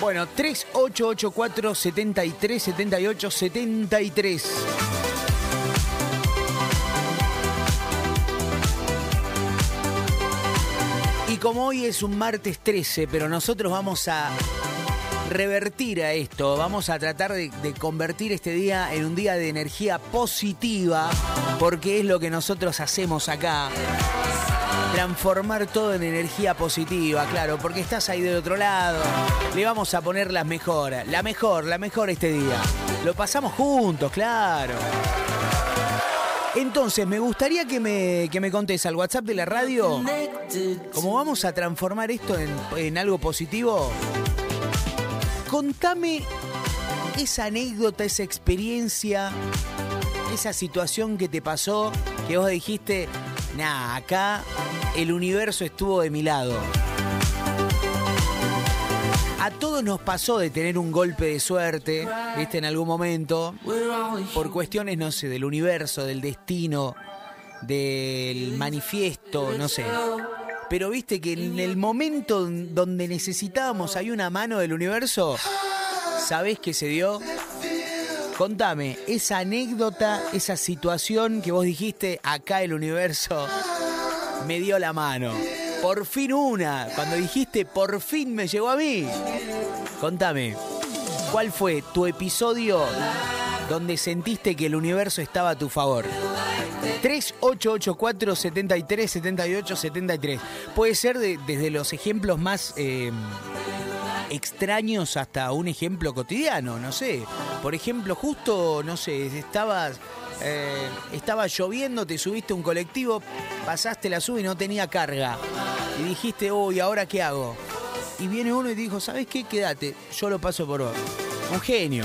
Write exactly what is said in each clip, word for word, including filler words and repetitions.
Bueno, tres ocho ocho cuatro, setenta y tres, setenta y ocho, setenta y tres. Y como hoy es un martes trece, pero nosotros vamos a revertir a esto, vamos a tratar de, de convertir este día en un día de energía positiva, porque es lo que nosotros hacemos acá. Transformar todo en energía positiva, claro, porque estás ahí del otro lado. Le vamos a poner las mejoras, la mejor, la mejor este día. Lo pasamos juntos, claro. Entonces, me gustaría que me, que me contés al WhatsApp de la radio, ¿cómo vamos a transformar esto en, en algo positivo? Contame esa anécdota, esa experiencia, esa situación que te pasó, que vos dijiste, nah, acá el universo estuvo de mi lado. A todos nos pasó de tener un golpe de suerte, ¿viste? En algún momento, por cuestiones, no sé, del universo, del destino, del manifiesto, no sé. Pero viste que en el momento donde necesitábamos hay una mano del universo, ¿sabés qué se dio? Contame, esa anécdota, esa situación que vos dijiste, acá el universo me dio la mano. Por fin una, cuando dijiste por fin me llegó a mí. Contame, ¿cuál fue tu episodio donde sentiste que el universo estaba a tu favor? tres ocho ocho cuatro, setenta y tres, setenta y ocho, setenta y tres. Puede ser de, desde los ejemplos más eh, extraños hasta un ejemplo cotidiano, no sé. Por ejemplo, justo, no sé, estabas, eh, estaba lloviendo, te subiste a un colectivo, pasaste la sub y no tenía carga. Y dijiste, uy, ¿ahora qué hago? Y viene uno y te dijo, ¿sabes qué? Quédate, yo lo paso por vos. Un genio.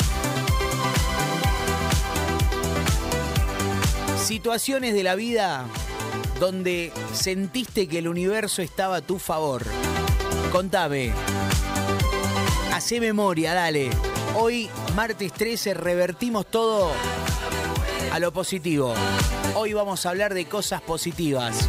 Situaciones de la vida donde sentiste que el universo estaba a tu favor. Contame. Hacé memoria, dale. Hoy, martes trece, revertimos todo a lo positivo. Hoy vamos a hablar de cosas positivas.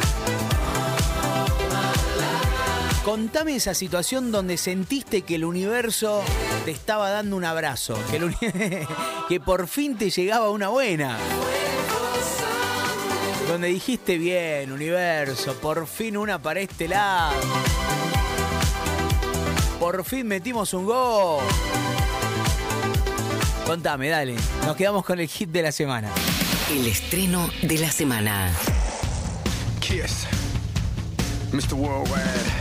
Contame esa situación donde sentiste que el universo te estaba dando un abrazo. Que, el uni- que por fin te llegaba una buena. Donde dijiste, bien, universo, por fin una para este lado. Por fin metimos un gol. Contame, dale. Nos quedamos con el hit de la semana. El estreno de la semana. Kiss, mister Worldwide.